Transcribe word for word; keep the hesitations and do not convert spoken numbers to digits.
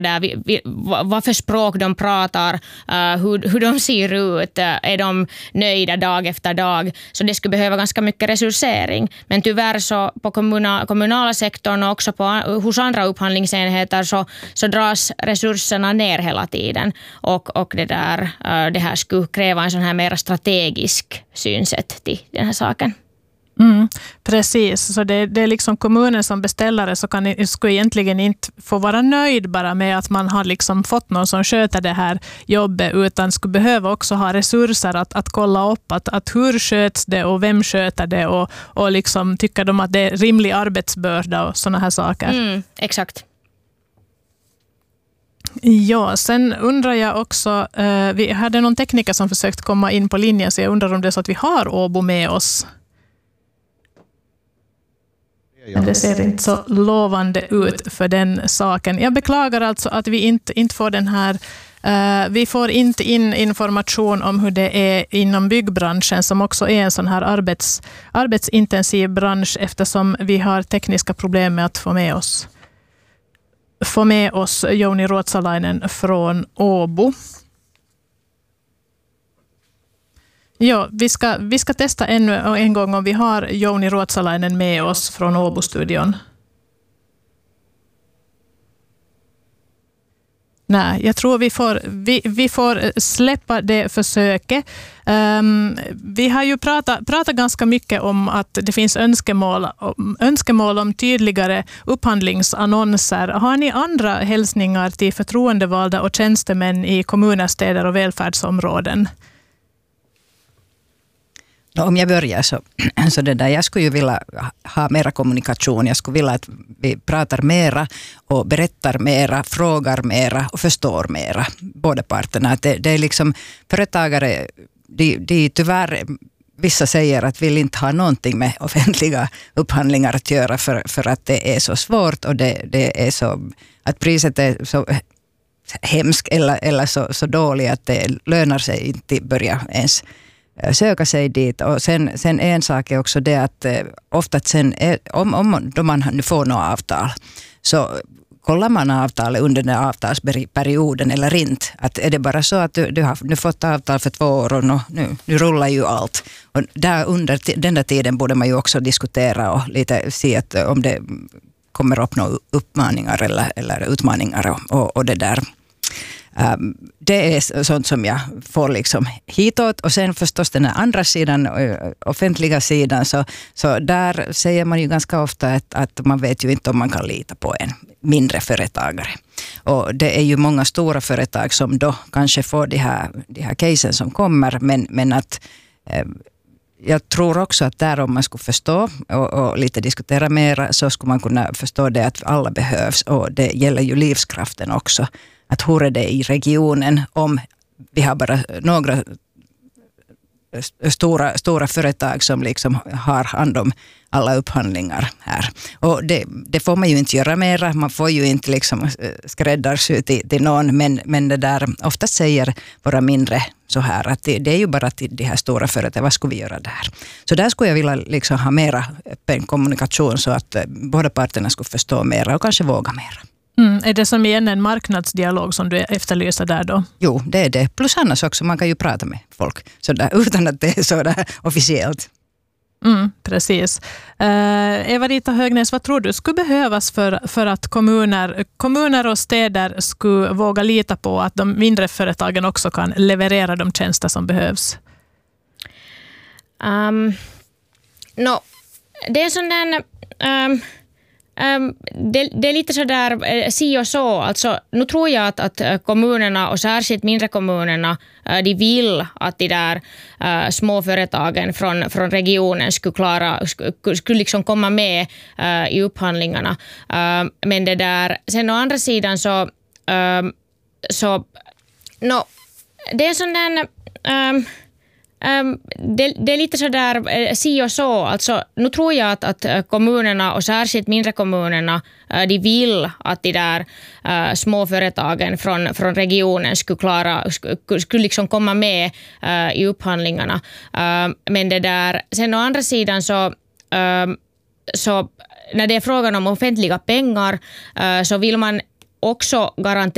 där, vi, vi, vad för språk de pratar, uh, hur, hur de ser ut, uh, är de nöjda dag efter dag. Så det skulle behöva ganska mycket resursering. Men tyvärr så på kommunala, kommunala sektorn och också på, hos andra upphandlingsenheter så, så dras resurserna ner hela tiden. Och, och det, där, uh, det här skulle kräva en sån här mer strategisk synsätt till den här saken. Mm, precis, så det, det är liksom kommunen som beställare så kan, skulle egentligen inte få vara nöjd bara med att man har liksom fått någon som sköter det här jobbet, utan skulle behöva också ha resurser att, att kolla upp att, att hur sköts det och vem sköter det och, och liksom tycker de att det är rimlig arbetsbörda och såna här saker. Mm, exakt. Ja, sen undrar jag också, eh, vi hade någon tekniker som försökt komma in på linjen, så jag undrar om det är så att vi har Åbo med oss. Men det ser inte så lovande ut för den saken. Jag beklagar alltså att vi inte, inte får den här... Uh, vi får inte in information om hur det är inom byggbranschen, som också är en sån här arbets, arbetsintensiv bransch, eftersom vi har tekniska problem med att få med oss, få med oss Jouni Ruotsalainen från Åbo. Ja, vi ska, vi ska testa ännu en gång om vi har Jouni Ruotsalainen med oss från Åbo-studion. Nej, jag tror vi får, vi, vi får släppa det försöket. Um, vi har ju pratat, pratat ganska mycket om att det finns önskemål, önskemål om tydligare upphandlingsannonser. Har ni andra hälsningar till förtroendevalda och tjänstemän i kommuner, städer och välfärdsområden? Om jag börjar så, så det där, jag skulle ju vilja ha mera kommunikation. Jag skulle vilja att vi pratar mera och berättar mera, frågar mera och förstår mera, båda parterna. Att det, det är liksom företagare, de, de tyvärr, vissa säger att vill inte ha någonting med offentliga upphandlingar att göra för, för att det är så svårt och det, det är så, att priset är så hemskt eller, eller så, så dåligt att det lönar sig inte börja ens söka sig dit. Och sen, sen en sak är också det att eh, ofta sen är, om, om då man nu får något avtal så kollar man avtalet under den avtalsperioden eller inte. Att är det bara så att du, du har nu fått avtal för två år och nu, nu, nu rullar ju allt. Och där under den där tiden borde man ju också diskutera och lite se att om det kommer upp några uppmaningar eller, eller utmaningar och, och, och det där. Um, det är sånt som jag får liksom hitåt, och sen förstås den andra sidan, offentliga sidan, så, så där säger man ju ganska ofta att, att man vet ju inte om man kan lita på en mindre företagare. Och det är ju många stora företag som då kanske får de här, de här casen som kommer, men, men att eh, jag tror också att där om man skulle förstå och, och lite diskutera mer, så skulle man kunna förstå det att alla behövs, och det gäller ju livskraften också. Att hur är det i regionen om vi har bara några stora, stora företag som liksom har hand om alla upphandlingar här. Och det, det får man ju inte göra mera. Man får ju inte liksom skräddarsy till, till någon, men, men det där ofta säger våra mindre så här att det, det är ju bara till de här stora företagen. Vad skulle vi göra där? Så där skulle jag vilja liksom ha mera öppen kommunikation så att båda parterna skulle förstå mera och kanske våga mera. Mm, är det som igen en marknadsdialog som du efterlyser där då? Jo, det är det. Plus annars också, man kan ju prata med folk sådär, utan att det är sådär officiellt. Mm, precis. Uh, Eva-Rita Högnäs, vad tror du skulle behövas för, för att kommuner, kommuner och städer skulle våga lita på att de mindre företagen också kan leverera de tjänster som behövs? Um, no, det är sån där... Um Um, det, det är lite sådär eh, si och så. Alltså, nu tror jag att, att kommunerna och särskilt mindre kommunerna eh, de vill att de där eh, småföretagen från, från regionen skulle, klara, skulle, skulle liksom komma med eh, i upphandlingarna. Uh, men det där, sen å andra sidan så, um, så no, det är sån där... Um, Um, det, det är lite sådär eh, si och så. Alltså, nu tror jag att, att kommunerna och särskilt mindre kommunerna eh, de vill att de där eh, småföretagen från, från regionen skulle, klara, skulle, skulle liksom komma med eh, i upphandlingarna. Uh, men det där, sen å andra sidan så, uh, så när det är frågan om offentliga pengar uh, så vill man också garantera